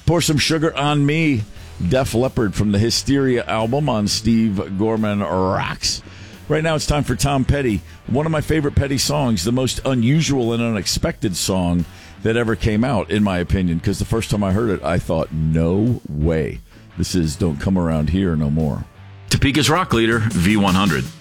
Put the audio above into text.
Pour Some Sugar on Me, Def Leppard from the Hysteria album on Steve Gorman Rocks. Right now it's time for Tom Petty. One of my favorite Petty songs, the most unusual and unexpected song that ever came out, in my opinion, because the first time I heard it, I thought, no way. This is Don't Come Around Here No More. Topeka's rock leader, V100.